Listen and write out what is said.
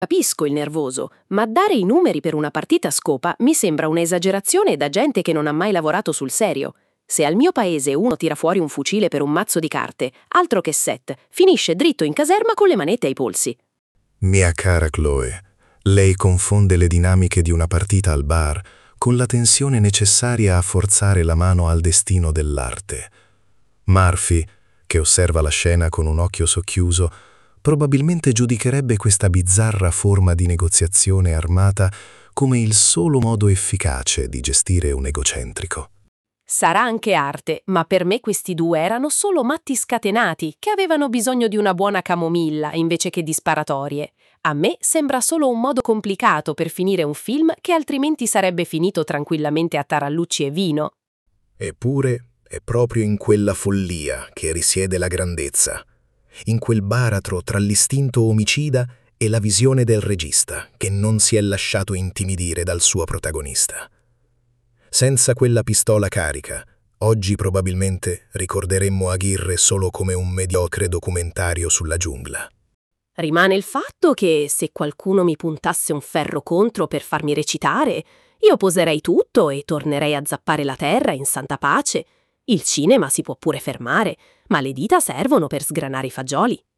Capisco il nervoso, ma dare i numeri per una partita a scopa mi sembra un'esagerazione da gente che non ha mai lavorato sul serio. Se al mio paese uno tira fuori un fucile per un mazzo di carte, altro che set, finisce dritto in caserma con le manette ai polsi. Mia cara Chloe, lei confonde le dinamiche di una partita al bar con la tensione necessaria a forzare la mano al destino dell'arte. Murphy, che osserva la scena con un occhio socchiuso, probabilmente giudicherebbe questa bizzarra forma di negoziazione armata come il solo modo efficace di gestire un egocentrico. Sarà anche arte, ma per me questi due erano solo matti scatenati che avevano bisogno di una buona camomilla invece che di sparatorie. A me sembra solo un modo complicato per finire un film che altrimenti sarebbe finito tranquillamente a tarallucci e vino. Eppure è proprio in quella follia che risiede la grandezza, in quel baratro tra l'istinto omicida e la visione del regista che non si è lasciato intimidire dal suo protagonista. Senza quella pistola carica, oggi probabilmente ricorderemmo Aguirre solo come un mediocre documentario sulla giungla. Rimane il fatto che se qualcuno mi puntasse un ferro contro per farmi recitare, io poserei tutto e tornerei a zappare la terra in santa pace. Il cinema si può pure fermare, ma le dita servono per sgranare i fagioli.